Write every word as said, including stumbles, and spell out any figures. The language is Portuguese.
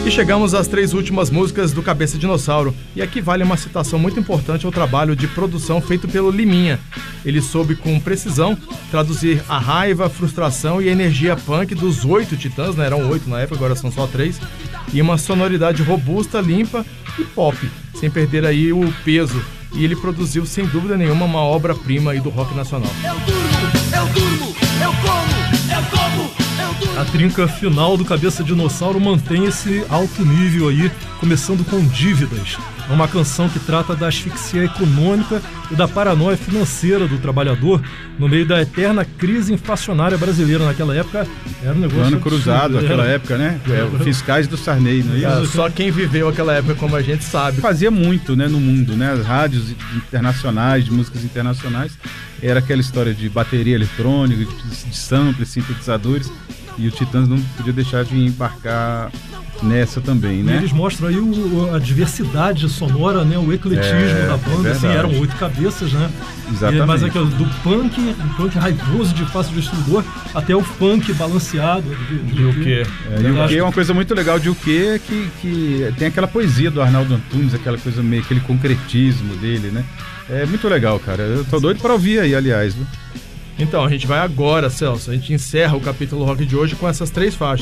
E chegamos às três últimas músicas do Cabeça Dinossauro. E aqui vale uma citação muito importante ao trabalho de produção feito pelo Liminha. Ele soube com precisão traduzir a raiva, a frustração e a energia punk dos oito Titãs, né? Eram oito na época, agora são só três. E uma sonoridade robusta, limpa e pop, sem perder aí o peso. E ele produziu, sem dúvida nenhuma, uma obra-prima aí do rock nacional. Eu durmo, eu durmo, eu como, eu como, eu durmo. A trinca final do Cabeça Dinossauro mantém esse alto nível aí, começando com Dívidas, uma canção que trata da asfixia econômica e da paranoia financeira do trabalhador no meio da eterna crise inflacionária brasileira. Naquela época era um negócio Ano cruzado, absurdo, aquela era... época, né? É, fiscais do Sarney, não é isso? Cara, só quem viveu aquela época, como a gente sabe. Fazia muito, né, no mundo, né? As rádios internacionais, de músicas internacionais, era aquela história de bateria eletrônica, de, de samples, sintetizadores, e o Titãs não podia deixar de embarcar nessa também, né? E eles mostram aí o, a diversidade sonora, né? O ecletismo é, da banda, é assim, eram oito cabeças, né? Exatamente. E, mas aquilo do punk, um punk raivoso de fácil destruidor, até o funk balanceado. De, de, E o quê? É, e o que é uma coisa muito legal de o que é que, que tem aquela poesia do Arnaldo Antunes, aquela coisa meio, aquele concretismo dele, né? É muito legal, cara. Eu tô doido pra ouvir aí, aliás, viu? Então, a gente vai agora, Celso. A gente encerra o capítulo rock de hoje com essas três faixas.